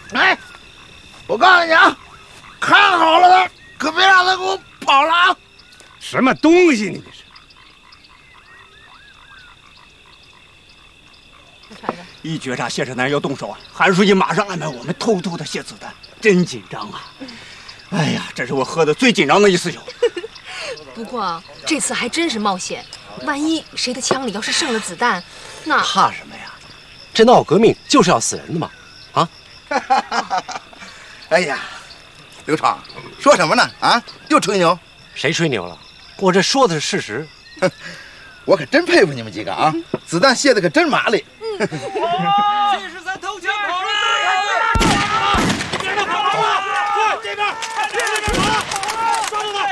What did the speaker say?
哎，我告诉你啊，看好了他，可别让他给我跑了啊！ 什么东西你这是？ 一觉察谢胜男人要动手啊，韩书记马上安排我们偷偷的卸子弹，真紧张啊！哎呀，这是我喝的最紧张的一次酒。 不过这次还真是冒险，万一谁的枪里要是剩了子弹，那怕什么呀？这闹革命就是要死人的嘛！啊！ 哎呀，刘闯，说什么呢？啊，又吹牛？ 谁吹牛了？我这说的是事实。 我可真佩服你们几个啊，子弹卸的可真麻利。